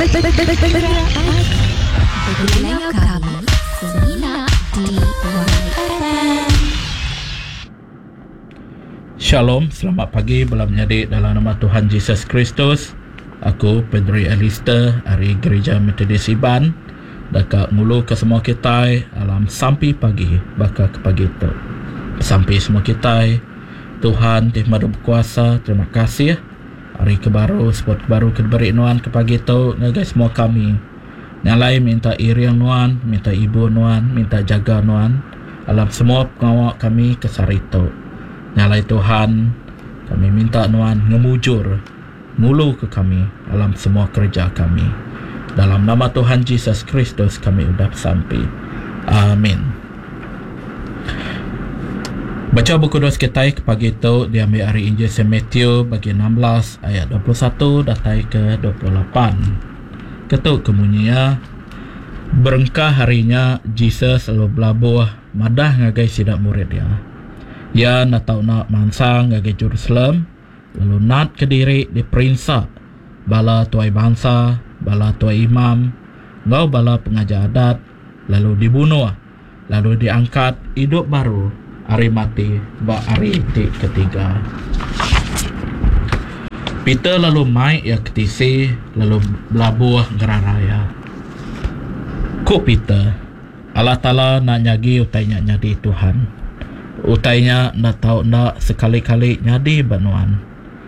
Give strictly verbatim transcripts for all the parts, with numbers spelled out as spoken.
Bergulai kami Semina di Y F M. Shalom, selamat pagi, belam menyadik dalam nama Tuhan Yesus Kristus. Aku Pedri Alistair dari Gereja Metodis Iban. Dekat mulu ke semua kita alam sampai pagi bakal ke pagi tu. Sampai semua kita Tuhan di Maha Berkuasa, terima kasih hari kebaru, sport kebaru keberi nuan ke pagi tu ngagai semua kami. Yang lain minta iriang nuan, minta ibu nuan, minta jaga nuan alam semua pengawak kami ke sarito. Nyalai Tuhan, kami minta nuan ngemujur mulu ke kami dalam semua kerja kami. Dalam nama Tuhan Yesus Kristus kami udah sampai. Amin. Baca buku dos kita ke pagi itu diambil hari Injil Saint Matthew bagi enam belas ayat dua puluh satu datai ke dua puluh lapan. Ketuk kemunyinya, berengkah harinya Jesus lalu belabuh madah ngagai sidak murid dia. Ia nak tahu nak mansang ngagai Jerusalem, lalu nak ke diri diperinsak bala tuai bangsa, bala tuai imam, ngau bala pengajar adat, lalu dibunuh, lalu diangkat hidup baru, hari mati, ba hari ketiga. Peter lalu mai ya ketisi, lalu belabuh geraraya. Ku Peter, Allah Ta'ala nak nyagi utainya nyadi Tuhan. Utainya nak tahu nak sekali-kali nyadi banuan.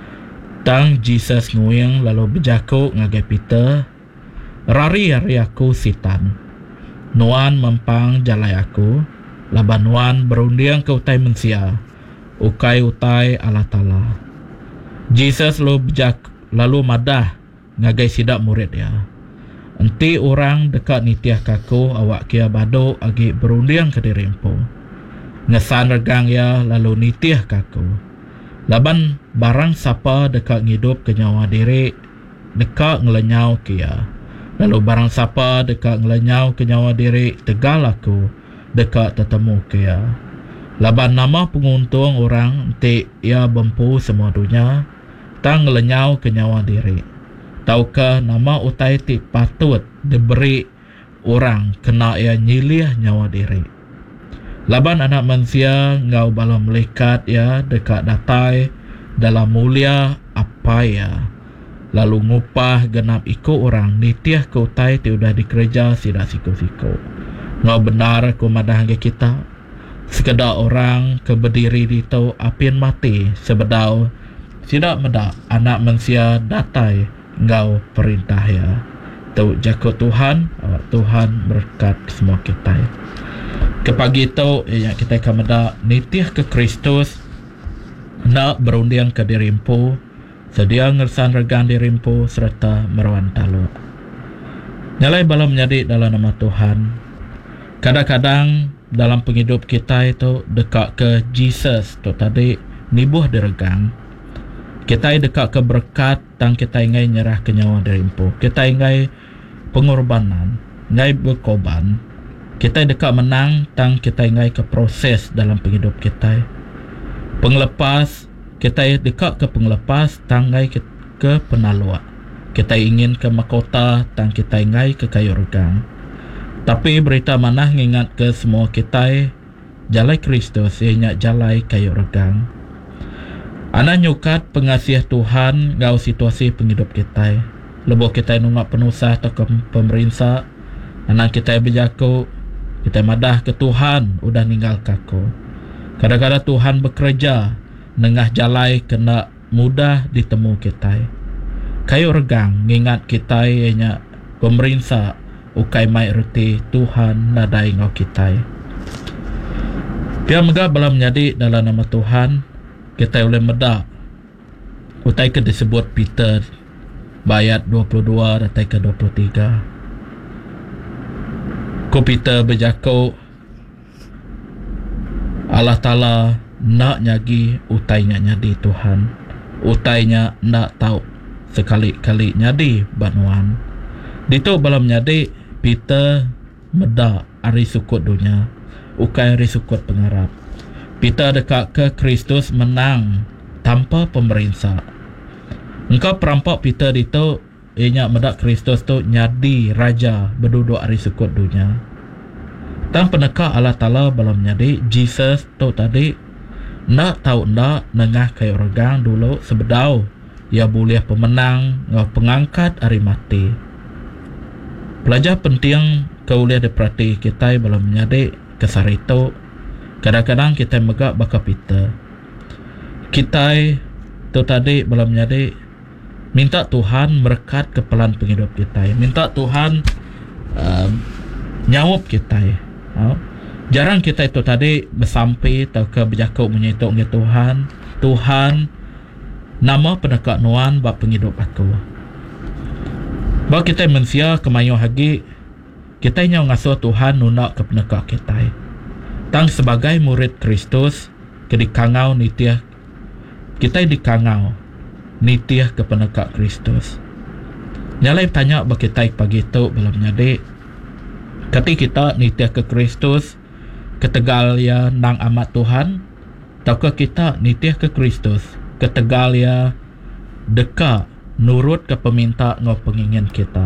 Tang Jesus nguyang lalu berjaku ngagai Peter, rari-rari aku sitan. Nuan mempang jalai aku, laban nuan berundiang ke utai mensia, ukai utai Allah Ta'ala. Jesus lalu berjak, lalu madah ngagai sidak murid dia. Enti orang dekat nitiah kaku awak kia bado agi berundiang ke dirimpu. Ngesan regang ya lalu nitiah kaku. Laban barang siapa dekat ngidup ke nyawa diri, dekat ngelenyau kia. Lalu barang siapa dekat ngelenyau ke nyawa diri, tegal aku dekat tetemu kia. Laban nama penguntung orang enti ia bempu semua dunia, tang ngelenyau ke nyawa diri. Tahukah nama utai ti patut diberi orang kena ia nyilih nyawa diri. Laban anak manusia ngau bala melekat ya dekat datai dalam mulia apa ya. Lalu ngupah genap ikut orang nitiah ke utai ti udah dikerja sida siku-siku. Ngau benar ku madah ke kita. Sekedar orang ke berdiri di tau apian mati sebedau tidak medak anak manusia datai ngau perintah ya. Tau jakut Tuhan, awak Tuhan berkat semua kita. Ke pagi itu ya kita akan medak nitiah ke Kristus, nak berundiang ke dirimpu, sedia ngersan regan dirimpu serta meruan talu. Nyalai bala menjadi dalam nama Tuhan. Kadang-kadang dalam penghidup kita itu dekat ke Jesus tu tadi nibuh diregang. Kita dekat ke berkat tang kita ingai nyerah ke nyawa dirimpu. Kita ingai pengorbanan, ingai berkorban. Kita dekat menang tang kita ingai ke proses dalam penghidup kita. Penglepas, kita dekat ke penglepas tang ingai ke, ke penalua. Kita ingin ke mahkota tang kita ingai ke kayu regang. Tapi berita mana ngingat ke semua kita jalai Kristus ianya jalai kayu regang. Anak nyukat pengasih Tuhan ngau situasi penghidup kita. Lebuh kita nungak penusah atau ke pemerintah. Anak kita berjaku, kita madah ke Tuhan udah ninggal kaku. Kadang-kadang Tuhan bekerja nengah jalai kena mudah ditemu kita. Kayu regang ngingat kita ianya pemerintah ukai mai reti Tuhan nadai ngau kita. Pia megah bala menjadi dalam nama Tuhan. Kita boleh medak utai ke disebut Peter bayat dua puluh dua datai ke dua puluh tiga. Ko Peter berjaku Allah Ta'ala nak nyagi utainya nyadi Tuhan. Utainya nak tahu sekali-kali nyadi banuan. Dito balam nyadi Peter medak ari sukut dunia. Ukai ari sukut pengarap. Peter dekat ke Kristus menang tanpa pemerintah. Engkau perampok Peter itu ianya medak Kristus tu nyadi raja berduduk hari sukut dunia. Tang peneka Allah Ta'ala belum nyadi Jesus tu tadi nak tahu nak nengah kaya orang dulu sebedau ia boleh pemenang ngau pengangkat hari mati. Pelajar penting kau boleh diperhati kita belum nyadi kesar itu. Kadang-kadang kita megak baka pita. Kita tu tadi belum nyadi minta Tuhan merekat kepelan penghidup kita. Minta Tuhan uh, nyawap kita. Uh, jarang kita itu tadi bersampai atau ke berjakau menyituk dengan Tuhan. Tuhan, nama pendekat nuan bak penghidup aku. Bahawa kita mensia kemayu hagi, kita nyau ngasuh Tuhan nunak ke pendekat kita. Tang sebagai murid Kristus, kedikangau nitiah, kita dikangau nitiah ke pendekat Kristus. Nyalai tanya bagi kita pagi itu belum nyadi. Kati kita nitiah ke Kristus, ketegal ya nang amat Tuhan, ataukah kita nitiah ke Kristus, ketegal ya deka nurut ke peminta ngau pengingin kita.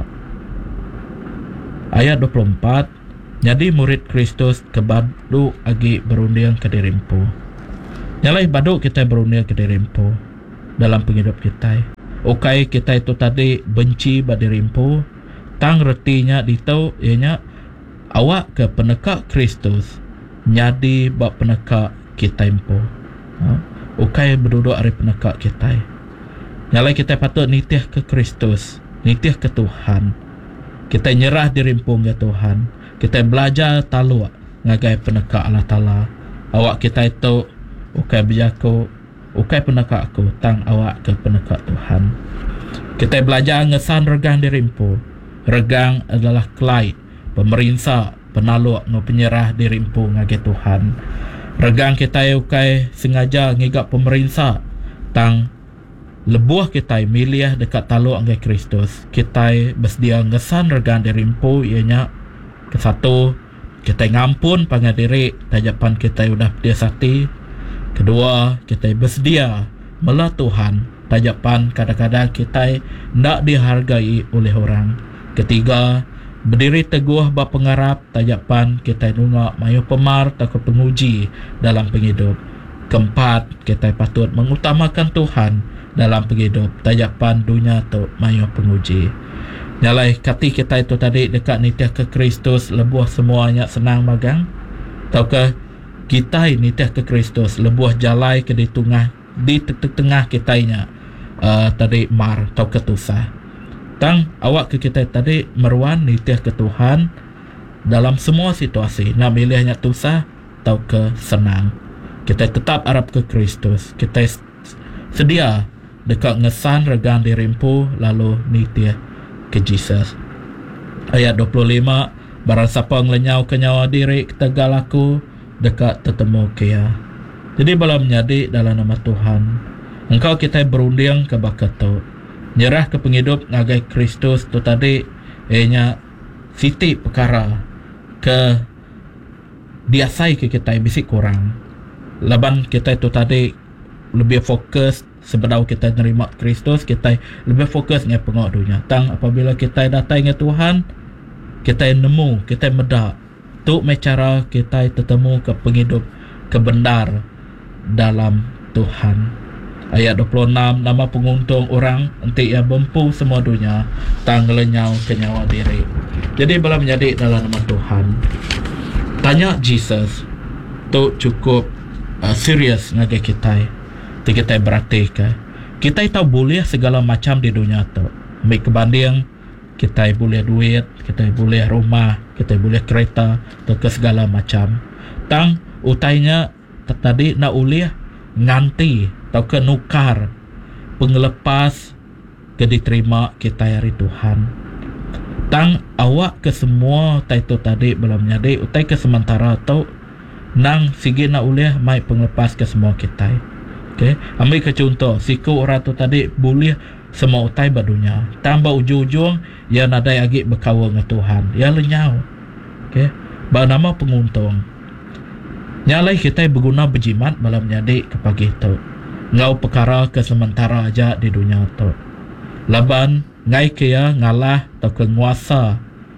Ayat dua puluh empat, jadi murid Kristus kebadu agi berunding ke dirimpu. Nyalai badu kita berunding ke dirimpu dalam penghidup kita. Okai kita itu tadi benci badi rimpu. Tang retinya ditau ianya awak ke penekak Kristus nyadi bak penekak kita impu. Ha? Okai berduduk hari penekak kita. Nyalai kita patut nitiah ke Kristus, nitiah ke Tuhan. Kita nyerah dirimpu ke Tuhan. Kita belajar talu ngagai penekak Allah Ta'ala. Awak kita itu okai berjaku, ukai penekak aku, tang awak ke penekak Tuhan. Kita belajar ngesan regang dirimpu. Regang adalah kelai, pemerintah, penaluk, no penyerah dirimpu ngage Tuhan. Regang kita ukai sengaja ngigap pemerintah, tang lebuah kita milih dekat taluk ngage Kristus. Kita bersedia ngesan regang dirimpu, ianya ke satu, kita ngampun pangadiri, tajapan kita udah biasati. Kedua, kita bersedia melah Tuhan, tajapan kadang-kadang kita tidak dihargai oleh orang. Ketiga, berdiri teguh bak pengarap, tajapan kita nungak mayu pemar takut penguji dalam penghidup. Keempat, kita patut mengutamakan Tuhan dalam penghidup, tajapan dunia tu mayu penguji. Nyalai kati kita itu tadi dekat nitiah ke Kristus, lebuah semuanya senang magang. Taukah kita nitiah ke Kristus, lebuah jalai ke di tengah di tengah kitanya uh, tadi mar atau ketusah. Tang awak ke kita tadi meruan nitiah ke Tuhan dalam semua situasi, nak milihnya tusah atau ke senang. Kita tetap harap ke Kristus. Kita sedia dekat ngesan regang dirimpu lalu nitiah ke Jesus. Ayat dua puluh lima, barang siapa ngelenyau ke nyawa diri ketegal aku dekat tetemu kia. Jadi belum nyadi dalam nama Tuhan. Engkau kita berunding ke bakat tu. Nyerah ke penghidup ngagai Kristus tu tadi. Ianya siti perkara ke diasai ke kita bisik kurang. Laban kita itu tadi lebih fokus sebelum kita nerima Kristus, kita lebih fokus dengan pengok dunia. Tang apabila kita datang ke Tuhan, kita nemu, kita medak tu cara kita tetemu ke penghidup kebenar dalam Tuhan. Ayat dua puluh enam, nama penguntung orang nanti yang bempu semua dunia, tang lenyau ke nyawa diri. Jadi belum menjadi dalam nama Tuhan. Tanya Jesus tu cukup uh, serius ngagai kita. Tu kita berarti ke kita tahu boleh segala macam di dunia tu. Ambil kebanding kita boleh duit, kita boleh rumah, kita boleh kereta, atau ke segala macam. Tang utainya tadi nak ulih nganti atau ke nukar pengelepas ke diterima kita hari Tuhan. Tang awak ke semua utai tu tadi belum nyadi, utai ke sementara tu nang sigi nak ulih mai pengelepas ke semua kita. Okay. Ambil ke contoh, siku orang tu tadi boleh semua utai badunya. Tambah ujung-ujung, ia nadai agi berkawal dengan Tuhan. Ia lenyau. Okay. Bernama penguntung. Nyalai kita berguna berjimat malam nyadi ke pagi tu. Ngau perkara ke sementara aja di dunia tu. Laban, ngai kia ngalah atau kenguasa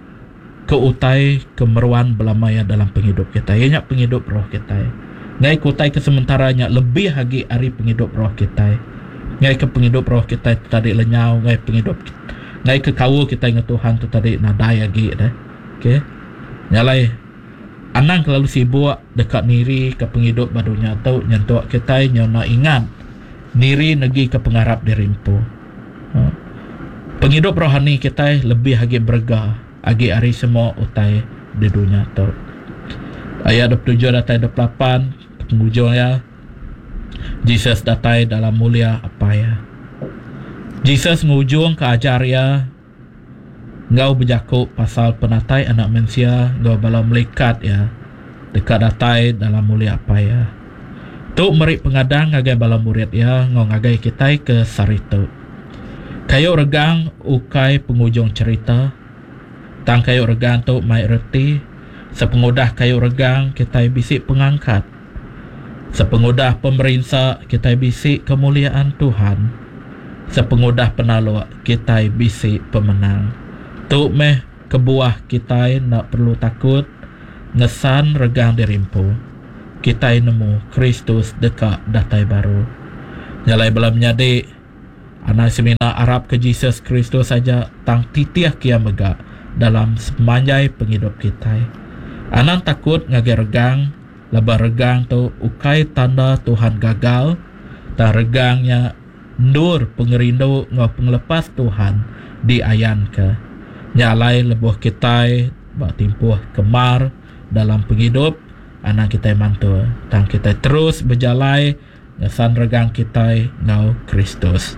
keutai kemeruan belamaya dalam penghidup kita. Ianya penghidup roh kita. Ngai kutai kesementaranya lebih lagi hari penghidup roh kita. Ngai ke penghidup roh kita tadi lenyau, ngai penghidup ngai ke kawu kita ingat Tuhan tu tadi nadai lagi dah. Okey. Nyalai anang lalu sibuk dekat niri ke penghidup badunya tau nyentuh kita nyona ingat niri negi ke pengarap dirimpu. Ha. Penghidup rohani kita lebih lagi bergah agi hari semua utai di dunia tau. Ayat dua puluh tujuh datai dua puluh lapan penghujung ya. Jesus datai dalam mulia apa ya. Jesus ngujung ke ajar ya. Ngau berjakuk pasal penatai anak manusia, ngau bala melekat ya. Dekat datai dalam mulia apa ya. Tu merik pengadang ngagai bala murid ya, ngau ngagai kita ke sarito. Kayu regang ukai penghujung cerita. Tang kayu regang tu mai reti. Sepengudah kayu regang kita bisik pengangkat. Sepengudah pemerintah kita bisik kemuliaan Tuhan. Sepengudah penaluk kita bisik pemenang. Tu meh kebuah kita nak perlu takut. Ngesan regang dirimpu. Kita nemu Kristus dekat datai baru. Nyalai belam nyadi anak semina Arab ke Jesus Kristus saja tang titiah kia megak dalam semanjai penghidup kita. Anak takut ngage regang. Lebar regang tu ukai tanda Tuhan gagal. Tak regangnya ndur pengerindu ngau penglepas Tuhan diayan ke. Nyalai lebuh kita bak timpuh kemar dalam penghidup. Anak kita mantu. Tang kita terus berjalai ngesan regang kita ngau Kristus.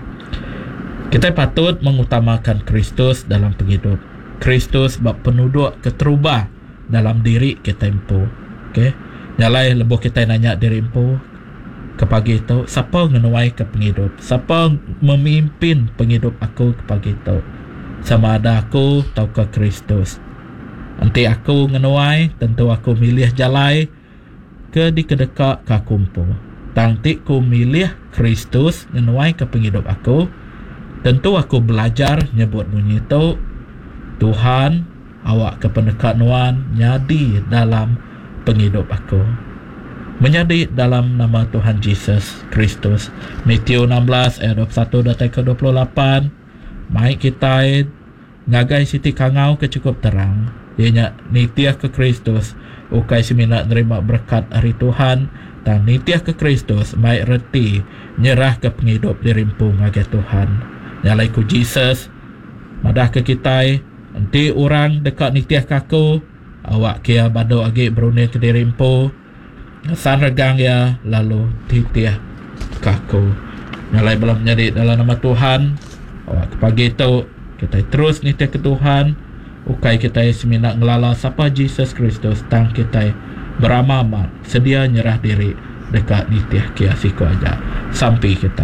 Kita patut mengutamakan Kristus dalam penghidup. Kristus bak penuduk keterubah dalam diri kita empu. Okey. Nyalai lebuh kita nanya diri empu ke pagi itu, siapa ngenuai ke penghidup? Siapa memimpin penghidup aku ke pagi itu? Sama ada aku atau ke Kristus. Nanti aku ngenuai, tentu aku milih jalai ke di kedekak ke kumpu. Nanti aku milih Kristus ngenuai ke penghidup aku. Tentu aku belajar nyebut bunyi itu, Tuhan, awak ke pendekat nuan nyadi dalam penghidup aku. Menjadi dalam nama Tuhan Yesus Kristus. Matius enam belas ayat dua puluh satu datai ke dua puluh lapan. Mai kita ngagai siti kangau ke cukup terang. Ianya nitiah ke Kristus. Ukai semina nerima berkat hari Tuhan. Dan nitiah ke Kristus. Mai reti nyerah ke penghidup dirimpu ngagai Tuhan. Nyalai ku Jesus. Madah ke kita. Nanti orang dekat nitiah kaku. Awak kia bado agi beruni ke dirimpu. San regang ya lalu titiah kaku. Nyalai belum menjadi dalam nama Tuhan. Awak ke pagi itu kita terus nitiah ke Tuhan. Ukai kita semina ngelala siapa Jesus Kristus. Tang kita beramamat sedia nyerah diri dekat nitiah kia siku aja sampai kita.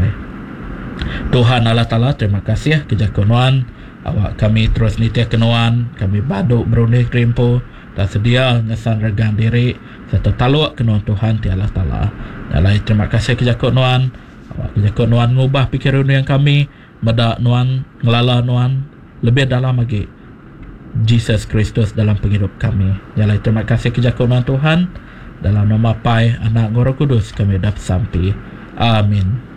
Tuhan Allah Ta'ala terima kasih kejakuan awak kami terus nitiah kenuan. Kami bado beruni ke dirimpu. Tak sedia ngesan regang diri serta taluk kenuan Tuhan ti Allah Ta'ala. Nyalai terima kasih kejakut nuan. Awak kejakut nuan ngubah pikiran yang kami. Medak nuan ngelala nuan lebih dalam lagi Jesus Kristus dalam penghidup kami. Nyalai terima kasih kejakut nuan Tuhan. Dalam nama Pai, Anak, Roh Kudus kami dapat sampai. Amin.